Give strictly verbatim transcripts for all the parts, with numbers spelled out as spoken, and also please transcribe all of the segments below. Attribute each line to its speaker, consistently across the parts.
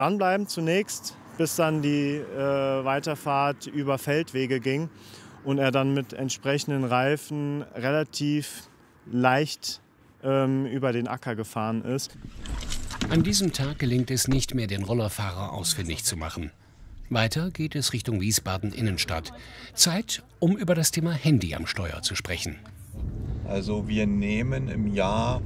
Speaker 1: Dranbleiben zunächst, bis dann die äh, Weiterfahrt über Feldwege ging und er dann mit entsprechenden Reifen relativ leicht ähm, über den Acker gefahren ist.
Speaker 2: An diesem Tag gelingt es nicht mehr, den Rollerfahrer ausfindig zu machen. Weiter geht es Richtung Wiesbaden Innenstadt. Zeit, um über das Thema Handy am Steuer zu sprechen.
Speaker 3: Also wir nehmen im Jahr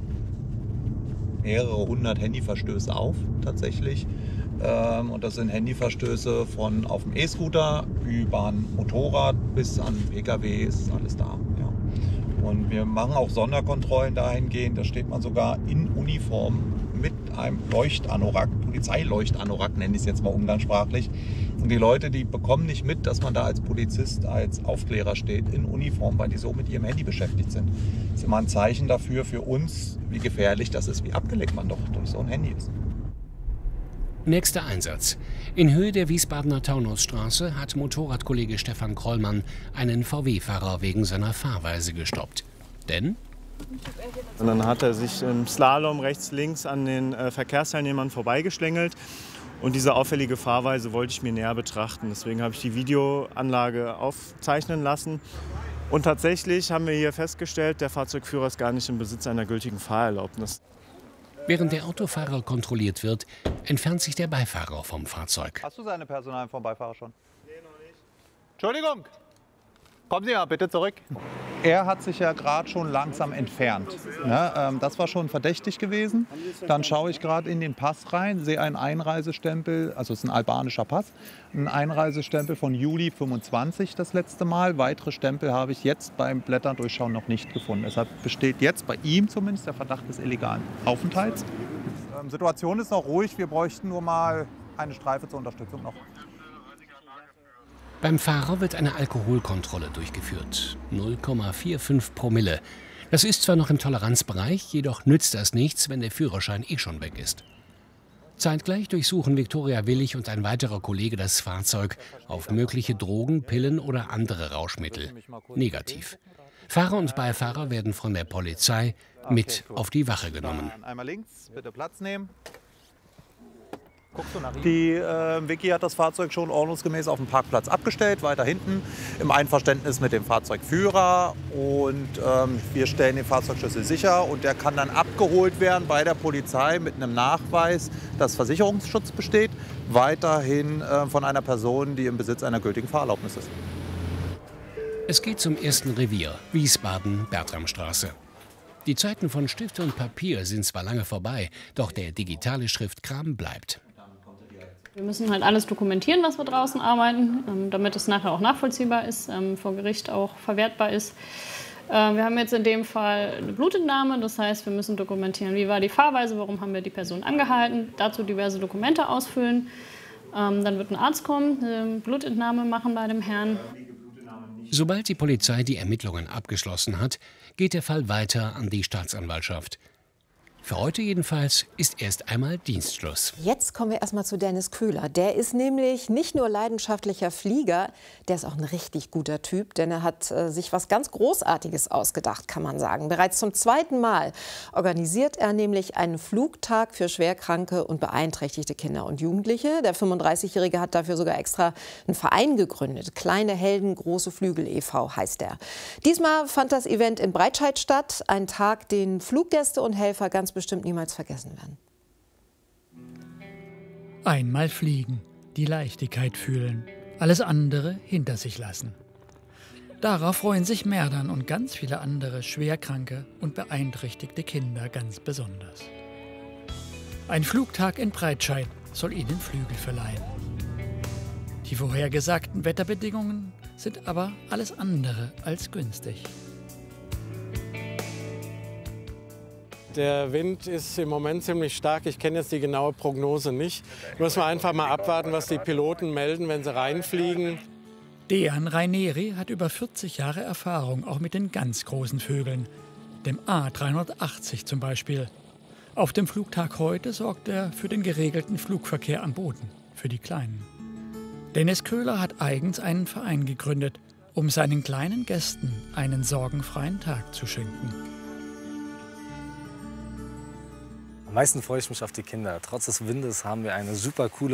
Speaker 3: mehrere hundert Handyverstöße auf, tatsächlich. Ähm, und das sind Handyverstöße von auf dem E-Scooter über ein Motorrad bis an P K W, ist alles da. Ja. Und wir machen auch Sonderkontrollen dahingehend, da steht man sogar in Uniform mit einem Leuchtanorak, Polizeileuchtanorak nenne ich es jetzt mal umgangssprachlich. Und die Leute, die bekommen nicht mit, dass man da als Polizist, als Aufklärer steht in Uniform, weil die so mit ihrem Handy beschäftigt sind. Das ist immer ein Zeichen dafür für uns, wie gefährlich das ist, wie abgelenkt man doch durch so ein Handy ist.
Speaker 2: Nächster Einsatz. In Höhe der Wiesbadener Taunusstraße hat Motorradkollege Stefan Krollmann einen V W-Fahrer wegen seiner Fahrweise gestoppt. Denn
Speaker 1: Und dann hat er sich im Slalom rechts, links an den äh, Verkehrsteilnehmern vorbeigeschlängelt. Und diese auffällige Fahrweise wollte ich mir näher betrachten. Deswegen habe ich die Videoanlage aufzeichnen lassen. Und tatsächlich haben wir hier festgestellt, der Fahrzeugführer ist gar nicht im Besitz einer gültigen Fahrerlaubnis.
Speaker 2: während der Autofahrer kontrolliert wird, entfernt sich der Beifahrer vom Fahrzeug.
Speaker 3: Hast du seine Personalien vom Beifahrer schon? Nee, noch nicht. Entschuldigung! Kommen Sie mal bitte zurück. Er hat sich ja gerade schon langsam entfernt. Ne, ähm, das war schon verdächtig gewesen. Dann schaue ich gerade in den Pass rein, sehe einen Einreisestempel, also es ist ein albanischer Pass, ein Einreisestempel von Juli fünfundzwanzig das letzte Mal. Weitere Stempel habe ich jetzt beim Blättern durchschauen noch nicht gefunden. Deshalb besteht jetzt bei ihm zumindest der Verdacht des illegalen Aufenthalts. Ähm, Situation ist noch ruhig, wir bräuchten nur mal eine Streife zur Unterstützung noch.
Speaker 2: Beim Fahrer wird eine Alkoholkontrolle durchgeführt. null Komma fünfundvierzig Promille. Das ist zwar noch im Toleranzbereich, jedoch nützt das nichts, wenn der Führerschein eh schon weg ist. Zeitgleich durchsuchen Viktoria Willig und ein weiterer Kollege das Fahrzeug auf mögliche Drogen, Pillen oder andere Rauschmittel. Negativ. Fahrer und Beifahrer werden von der Polizei mit auf die Wache genommen.
Speaker 3: Einmal links, bitte Platz nehmen. Die äh, Vicky hat das Fahrzeug schon ordnungsgemäß auf dem Parkplatz abgestellt, weiter hinten, im Einverständnis mit dem Fahrzeugführer. Und ähm, wir stellen den Fahrzeugschlüssel sicher und der kann dann abgeholt werden bei der Polizei mit einem Nachweis, dass Versicherungsschutz besteht, weiterhin äh, von einer Person, die im Besitz einer gültigen Fahrerlaubnis ist.
Speaker 2: Es geht zum ersten Revier, Wiesbaden-Bertramstraße. Die Zeiten von Stift und Papier sind zwar lange vorbei, doch der digitale Schriftkram bleibt.
Speaker 4: Wir müssen halt alles dokumentieren, was wir draußen arbeiten, damit es nachher auch nachvollziehbar ist, vor Gericht auch verwertbar ist. Wir haben jetzt in dem Fall eine Blutentnahme, das heißt, wir müssen dokumentieren, wie war die Fahrweise, warum haben wir die Person angehalten, dazu diverse Dokumente ausfüllen. Dann wird ein Arzt kommen, eine Blutentnahme machen bei dem Herrn.
Speaker 2: Sobald die Polizei die Ermittlungen abgeschlossen hat, geht der Fall weiter an die Staatsanwaltschaft. Für heute jedenfalls ist erst einmal Dienstschluss.
Speaker 5: Jetzt kommen wir erstmal zu Dennis Köhler. Der ist nämlich nicht nur leidenschaftlicher Flieger, der ist auch ein richtig guter Typ, denn er hat äh, sich was ganz Großartiges ausgedacht, kann man sagen. Bereits zum zweiten Mal organisiert er nämlich einen Flugtag für schwerkranke und beeinträchtigte Kinder und Jugendliche. Der fünfunddreißigjährige hat dafür sogar extra einen Verein gegründet. Kleine Helden, große Flügel e V heißt er. Diesmal fand das Event in Breitscheid statt. Ein Tag, den Fluggäste und Helfer ganz bestimmt niemals vergessen werden.
Speaker 6: Einmal fliegen, die Leichtigkeit fühlen, alles andere hinter sich lassen. Darauf freuen sich Merdan und ganz viele andere schwerkranke und beeinträchtigte Kinder ganz besonders. Ein Flugtag in Breitscheid soll ihnen Flügel verleihen. Die vorhergesagten Wetterbedingungen sind aber alles andere als günstig.
Speaker 7: Der Wind ist im Moment ziemlich stark. Ich kenne jetzt die genaue Prognose nicht. Müssen wir einfach mal abwarten, was die Piloten melden, wenn sie reinfliegen.
Speaker 6: Dejan Raineri hat über vierzig Jahre Erfahrung, auch mit den ganz großen Vögeln. Dem A dreihundertachtzig zum Beispiel. Auf dem Flugtag heute sorgt er für den geregelten Flugverkehr am Boden, für die Kleinen. Dennis Köhler hat eigens einen Verein gegründet, um seinen kleinen Gästen einen sorgenfreien Tag zu schenken.
Speaker 8: Am meisten freue ich mich auf die Kinder. Trotz des Windes haben wir eine super coole